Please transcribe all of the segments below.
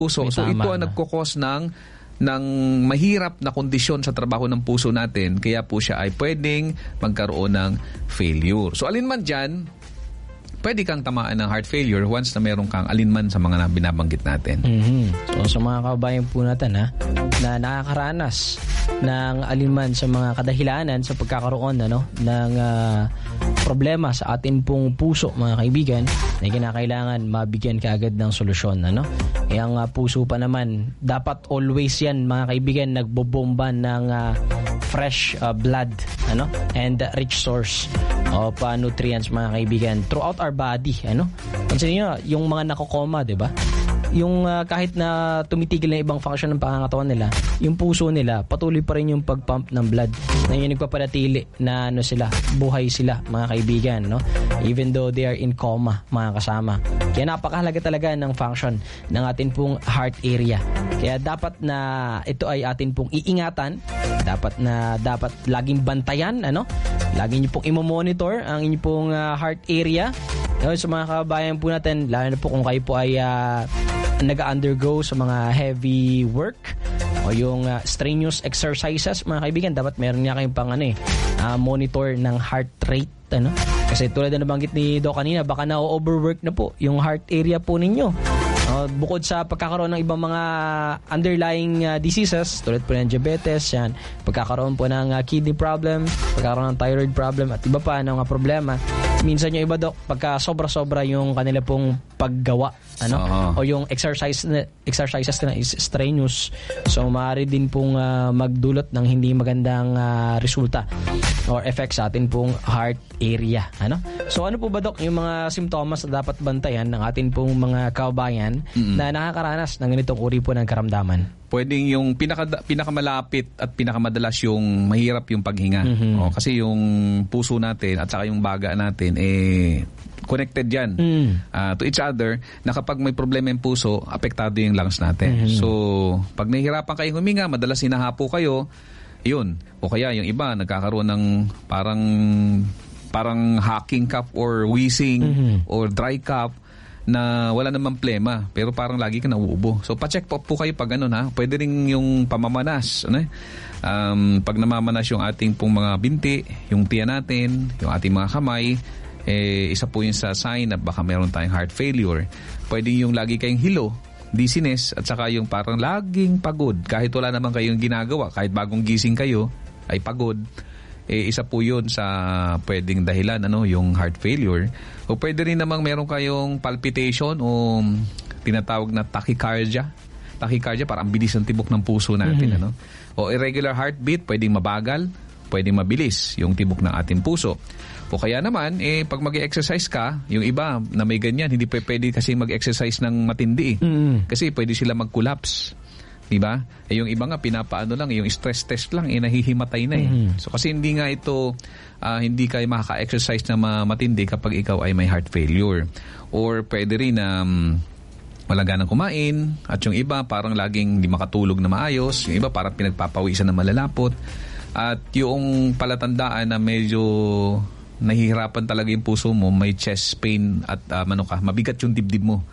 puso. So ito ang nagkukos ng mahirap na kondisyon sa trabaho ng puso natin. Kaya po siya ay pwedeng magkaroon ng failure. So alinman dyan, pwede kang tamaan ng heart failure once na meron kang alinman sa mga binabanggit natin. So sa mga kababayan po natin na nakakaranas ng alinman sa mga kadahilanan sa pagkakaroon ng problema sa atin pong puso, mga kaibigan, na kinakailangan mabigyan kaagad ng solusyon. Ang puso pa naman, dapat always yan, mga kaibigan, nagbobomba ng fresh blood and rich source of nutrients, mga kaibigan, throughout our body. Pansin niyo, yung mga nakokoma, di ba? Yung kahit na tumitigil na ibang function ng pangangatawan nila, yung puso nila, patuloy pa rin yung pagpump ng blood. Na yung nagpapanatili na sila, buhay sila, mga kaibigan, even though they are in coma, mga kasama. Kaya napakahalaga talaga ng function ng atin pong heart area. Kaya dapat na ito ay atin pong iingatan, dapat laging bantayan, lagi niyo pong i-monitor ang inyong pong heart area. Sa mga kababayan po natin, lalo na po kung kayo po ay nag-undergo sa mga heavy work o yung strenuous exercises, mga kaibigan, dapat meron nga kayong pang monitor ng heart rate. Kasi tulad na nabanggit ni Doc kanina, baka na-overwork na po yung heart area po ninyo. Bukod sa pagkakaroon ng ibang mga underlying diseases, tulad po ng diabetes, yan, pagkakaroon po ng kidney problem, pagkakaroon ng thyroid problem, at iba pa ng mga problema. Minsan yung iba, Doc, pagka sobra-sobra yung kanila pong paggawa, o yung exercises na is strenuous, so maaari din pong magdulot ng hindi magandang resulta or effects sa atin pong heart area. So ano po ba, Doc, yung mga simptomas na dapat bantayan ng atin pong mga kababayan na nakakaranas ng ganitong uri po ng karamdaman? Pwedeng yung pinakamalapit at pinakamadalas yung mahirap yung paghinga. Kasi yung puso natin at saka yung baga natin connected yan to each other, na kapag may problema yung puso, apektado yung lungs natin. So pag nahihirapan kayong huminga, madalas hinahapo kayo, yun. O kaya yung iba nagkakaroon ng parang hacking cough or wheezing or dry cough na wala namang plema pero parang lagi ka nauubo. So pa-check po kayo pag Pwede rin yung pamamanas. Pag namamanas yung ating pong mga binti, yung tiyan natin, yung ating mga kamay, isa po yun sa sign na baka meron tayong heart failure. Pwede yung lagi kayong hilo, dizziness, at saka yung parang laging pagod. Kahit wala naman kayong ginagawa, kahit bagong gising kayo, ay pagod. Isa po yun sa pwedeng dahilan, yung heart failure. O pwede rin namang meron kayong palpitation o tinatawag na tachycardia. Tachycardia, parang bilis ng tibok ng puso natin. O irregular heartbeat, pwedeng mabagal, pwedeng mabilis yung tibok ng ating puso. O kaya naman, pag mag-exercise ka, yung iba na may ganyan, hindi pwede kasi mag-exercise ng matindi. Kasi pwede sila mag-collapse. Diba? Yung iba nga, pinapaano lang, yung stress test lang, nahihimatay na . So kasi hindi nga ito, hindi kayo makaka-exercise na matindi kapag ikaw ay may heart failure. Or pwede rin na wala ganang kumain, at yung iba parang laging hindi makatulog na maayos, yung iba parang pinagpapawisan na malalapot, at yung palatandaan na medyo nahihirapan talaga yung puso mo, may chest pain at mabigat yung dibdib mo,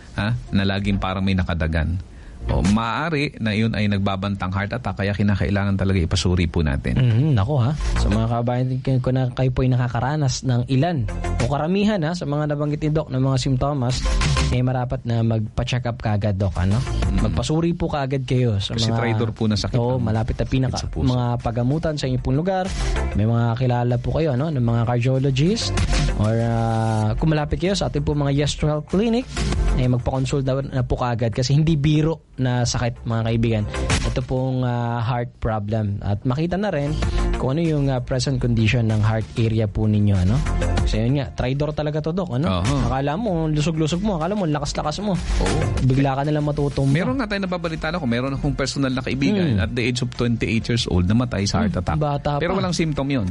na laging parang may nakadagan. O maaari na yun ay nagbabantang heart attack, kaya kinakailangan talaga ipasuri po natin. Nako sa mga kabayan ko na kayo po ay nakakaranas ng ilan o karamihan sa mga nabanggit ni Doc ng mga simptomas, marapat na magpa-check up kaagad, Doc. Magpasuri po kaagad kayo sa kasi mga traitor po na sakit. Malapit na mga pagamutan sa inyong pong lugar. May mga kilala po kayo ng mga cardiologist, or kung malapit kayo sa ating po mga Yestrel Clinic, magpa-consult na po kaagad, kasi hindi biro na sakit, mga kaibigan. Ito pong heart problem, at makita na rin kung ano yung present condition ng heart area po ninyo. Kasi yun nga, traidor talaga to, Doc. Akala mo, lusog-lusog mo, akala mo, lakas-lakas mo. Bigla ka nalang matutumba. Meron nga tayo nababalita ko, meron akong personal na kaibigan at the age of 28 years old, namatay sa heart attack. Bata pero pa. walang symptom yun.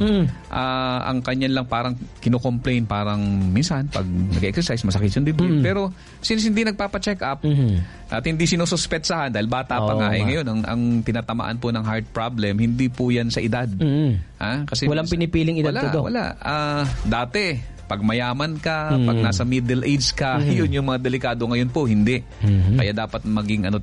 Ang kanyan lang parang kinocomplain, parang minsan pag nag-exercise masakit yung dibdib. Pero since hindi nagpapa-check up at hindi sinususpetsahan dahil bata pa nga, ngayon ang tinatamaan po ng heart problem, hindi po yan sa edad. Kasi walang pinipiling edad to, Doc. Wala. Dati pag mayaman ka, pag nasa middle age ka, yun yung mga delikado. Ngayon po, hindi. Kaya dapat maging